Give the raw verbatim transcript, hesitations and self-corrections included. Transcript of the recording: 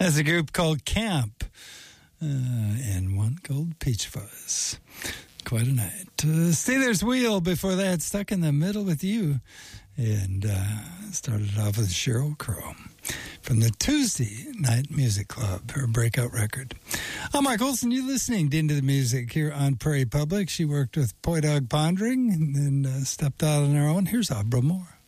That's a group called Camp, uh, and one called Peach Fuzz. Quite a night. Uh, Steelers Wheel before that, Stuck in the Middle with You, and uh, started off with Sheryl Crow from the Tuesday Night Music Club, her breakout record. I'm Mark Olson. You're listening to Into the Music here on Prairie Public. She worked with Poi Dog Pondering and then uh, stepped out on her own. Here's Abra Moore.